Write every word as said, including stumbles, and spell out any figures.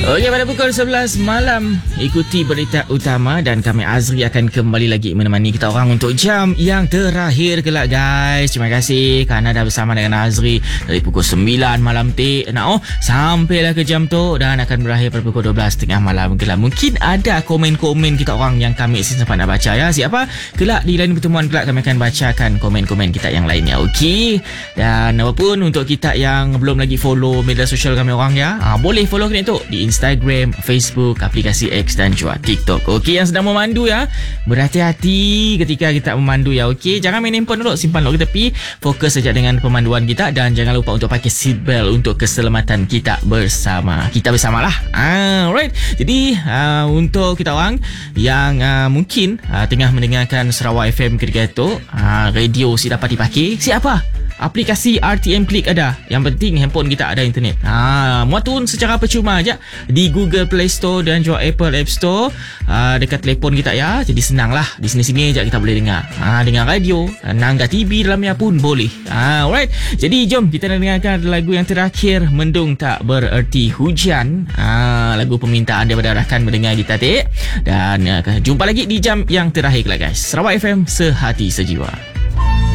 Okey, pada pukul sebelas malam ikuti berita utama dan kami Azri akan kembali lagi menemani kita orang untuk jam yang terakhir kelak guys. Terima kasih kerana dah bersama dengan Azri dari pukul sembilan malam ti nak oh sampailah ke jam tu dan akan berakhir pada pukul dua belas tiga puluh malam kelak. Mungkin ada komen-komen kita orang yang kami sempat nak baca ya. Siapa? Kelak di lain pertemuan kelak kami akan bacakan komen-komen kita yang lainnya. Okey. Dan apapun untuk kita yang belum lagi follow media sosial kami orang ya, ha, boleh follow kini tu di Instagram, Facebook, aplikasi X dan juga TikTok. Okey, yang sedang memandu ya, berhati-hati ketika kita memandu ya. Okey, jangan main handphone dulu, simpan dulu ke tepi, fokus saja dengan pemanduan kita dan jangan lupa untuk pakai seatbelt untuk keselamatan kita bersama. Kita bersamalah. Alright. Jadi uh, untuk kita orang yang uh, mungkin uh, tengah mendengarkan Sarawak F M ketika itu, uh, radio si dapat dipakai. Siapa? Aplikasi R T M Click ada. Yang penting handphone kita ada internet. Ha, muat turun secara percuma aja di Google Play Store dan juga Apple App Store uh, dekat telefon kita ya. Jadi senanglah, di sini-sini aja kita boleh dengar. Ha, dengar radio, nangga T V dalamnya pun boleh. Ha, alright. Jadi jom kita dengarkan lagu yang terakhir, Mendung Tak Bererti Hujan. Ha, lagu permintaan daripada rakan mendengar kita tik. Dan uh, jumpa lagi di jam yang terakhir lah guys. Sarawak F M, sehati sejiwa.